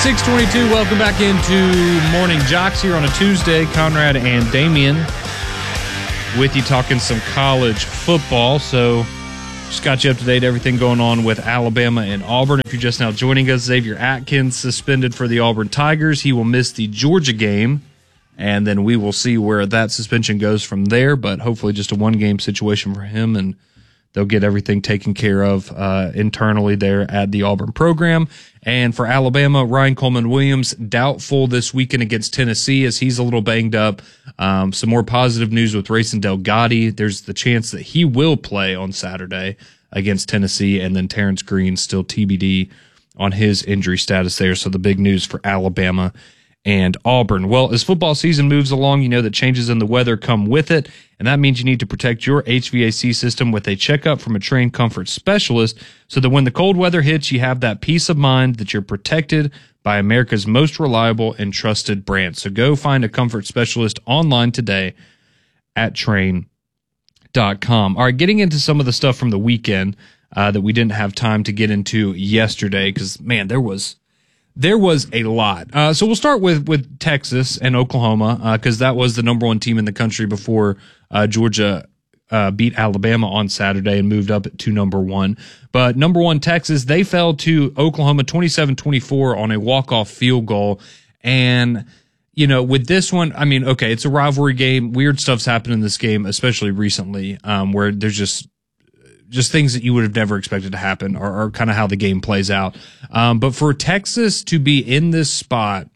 6:22. Welcome back into Morning Jocks here on a Tuesday. Conrad and Damian with you talking some college football. So just got you up to date, everything going on with Alabama and Auburn. If you're just now joining us, Xavier Atkins suspended for the Auburn Tigers. He will miss the Georgia game, and then we will see where that suspension goes from there. But hopefully just a one-game situation for him, and they'll get everything taken care of internally there at the Auburn program. And for Alabama, Ryan Coleman-Williams, doubtful this weekend against Tennessee as he's a little banged up. Some more positive news with Rayson Delgatti. There's the chance that he will play on Saturday against Tennessee. And then Terrence Green still TBD on his injury status there. So the big news for Alabama and Auburn. Well, as football season moves along, you know that changes in the weather come with it, and that means you need to protect your HVAC system with a checkup from a trained comfort specialist so that when the cold weather hits, you have that peace of mind that you're protected by America's most reliable and trusted brand. So go find a comfort specialist online today at Trane.com. All right, getting into some of the stuff from the weekend that we didn't have time to get into yesterday because, man, there was a lot. So we'll start with Texas and Oklahoma because that was the number one team in the country before Georgia beat Alabama on Saturday and moved up to number one. But number one, Texas, they fell to Oklahoma 27-24 on a walk-off field goal. And, you know, with this one, I mean, okay, it's a rivalry game. Weird stuff's happened in this game, especially recently, where there's just things that you would have never expected to happen or kind of how the game plays out. But for Texas to be in this spot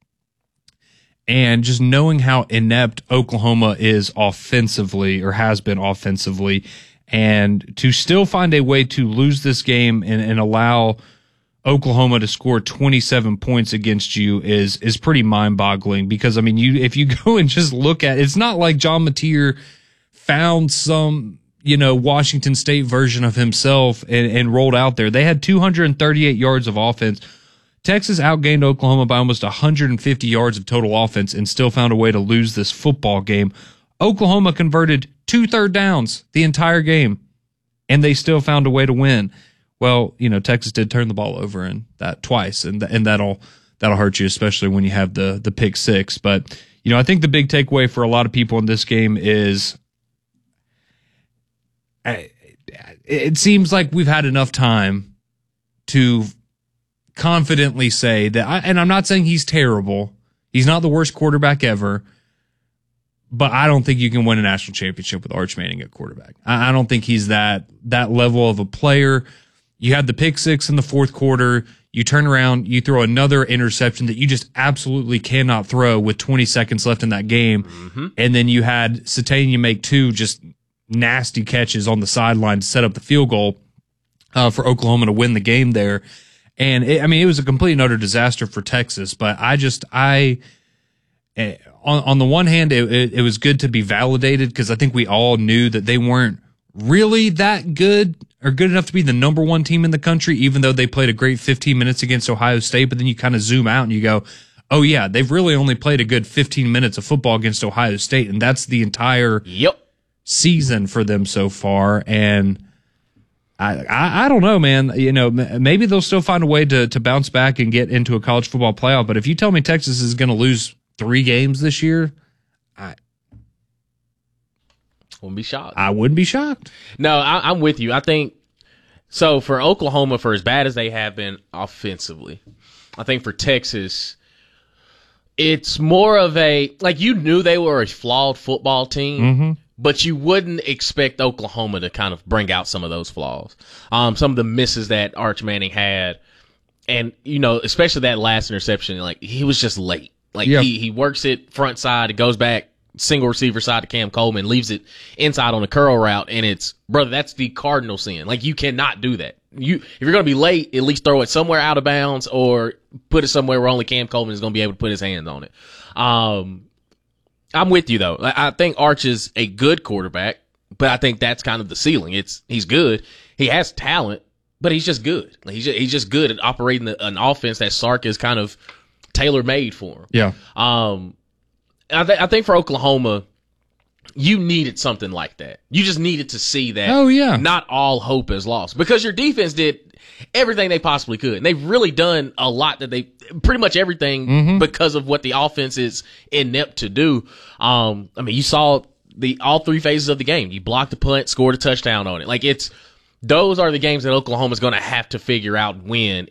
and just knowing how inept Oklahoma is offensively or has been offensively, and to still find a way to lose this game and allow Oklahoma to score 27 points against you is pretty mind-boggling because, I mean, if you go and just look at it, it's not like John Mateer found some – Washington State version of himself and rolled out there. They had 238 yards of offense. Texas outgained Oklahoma by almost 150 yards of total offense and still found a way to lose this football game. Oklahoma converted 2 third downs the entire game, and they still found a way to win. Well, Texas did turn the ball over in that twice, and that'll hurt you, especially when you have the pick six. But, I think the big takeaway for a lot of people in this game is it seems like we've had enough time to confidently say that, and I'm not saying he's terrible. He's not the worst quarterback ever, but I don't think you can win a national championship with Arch Manning at quarterback. I don't think he's that level of a player. You had the pick six in the fourth quarter. You turn around, you throw another interception that you just absolutely cannot throw with 20 seconds left in that game. Mm-hmm. And then you had Satania make 2 just nasty catches on the sideline to set up the field goal for Oklahoma to win the game there. And it was a complete and utter disaster for Texas. But on the one hand, it was good to be validated because I think we all knew that they weren't really that good or good enough to be the number one team in the country, even though they played a great 15 minutes against Ohio State. But then you kind of zoom out and you go, oh yeah, they've really only played a good 15 minutes of football against Ohio State. And that's the entire season for them so far. And I don't know, man. Maybe they'll still find a way to bounce back and get into a college football playoff. But if you tell me Texas is going to lose 3 games this year, I wouldn't be shocked. I wouldn't be shocked. No, I'm with you. I think so. For Oklahoma, for as bad as they have been offensively, I think for Texas, it's more of you knew they were a flawed football team. Mm-hmm. But you wouldn't expect Oklahoma to kind of bring out some of those flaws. Some of the misses that Arch Manning had. And, especially that last interception, he was just late. He works it front side, it goes back, single receiver side to Cam Coleman, leaves it inside on a curl route, and brother, that's the cardinal sin. You cannot do that. If you're going to be late, at least throw it somewhere out of bounds or put it somewhere where only Cam Coleman is going to be able to put his hands on it. I'm with you, though. I think Arch is a good quarterback, but I think that's kind of the ceiling. He's good. He has talent, but he's just good. He's just good at operating an offense that Sark is kind of tailor-made for him. Yeah. I think for Oklahoma, you needed something like that. You just needed to see that. Oh, yeah. Not all hope is lost because your defense did everything they possibly could. And they've really done a lot that they pretty much everything because of what the offense is inept to do. I mean, you saw all three phases of the game. You blocked the punt, scored a touchdown on it. Like those are the games that Oklahoma's going to have to figure out and win